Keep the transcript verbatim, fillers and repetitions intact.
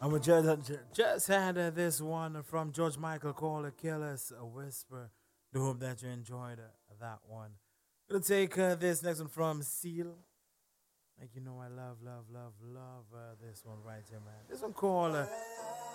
And we just, just had uh, this one from George Michael called A Careless Whisper. Do hope that you enjoyed uh, that one. Gonna take uh, this next one from Seal. Like, you know, I love, love, love, love uh, this one right here, man. This one called uh,